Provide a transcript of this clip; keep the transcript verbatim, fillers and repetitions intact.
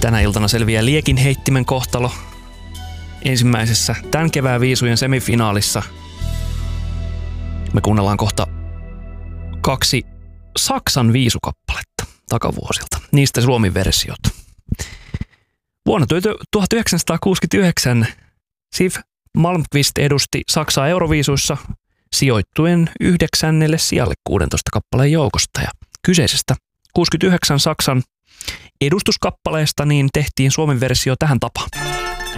Tänä iltana selviää liekinheittimen kohtalo ensimmäisessä tämän kevään viisujen semifinaalissa. Me kuunnellaan kohta kaksi Saksan viisukappaletta takavuosilta. Niistä Suomen versiot. Vuonna tuhatyhdeksänsataakuusikymmentäyhdeksän Siv Malmkvist edusti Saksaa Euroviisuissa sijoittuen yhdeksännelle sijalle kuusitoista kappaleen joukosta. Ja kyseisestä kuusikymmentäyhdeksän Saksan edustuskappaleesta niin tehtiin Suomen versio tähän tapaan.